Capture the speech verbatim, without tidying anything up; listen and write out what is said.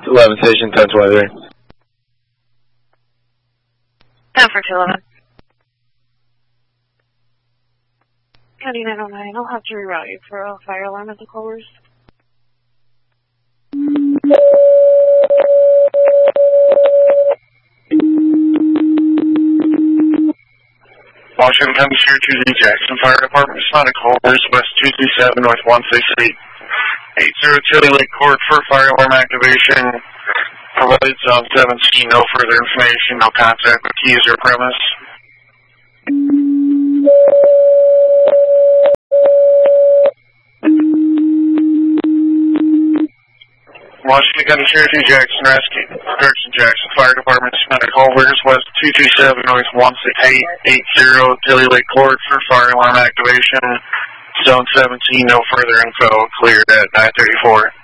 eleven Station, ten twenty-three. ten for two eleven. County nine oh nine, I'll have to reroute you for a fire alarm at the Culvers. Washington County Sheriff two Z Jackson Fire Department, Sonic Culvers, West two two seven, North one six eight. eight zero Chili Lake Court for fire alarm activation. Provided zone seventeen, no further information, no contact with keys or premise. Washington County Sheriff two Jackson Rescue, Jackson Jackson Fire Department, Sonic Culvers, West two two seven, North one six eight. eight zero Chili Lake Court for fire alarm activation. Zone seventeen, no further info, cleared at nine thirty-four.